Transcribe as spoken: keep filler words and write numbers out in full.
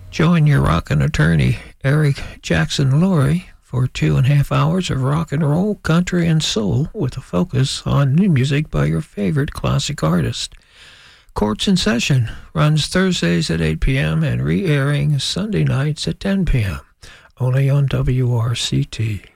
Join your rockin' attorney, Eric Jackson Laurie, for two and a half hours of rock and roll, country, and soul with a focus on new music by your favorite classic artist. Courts in Session runs Thursdays at eight p.m. and re-airing Sunday nights at ten p.m. only on W R C T.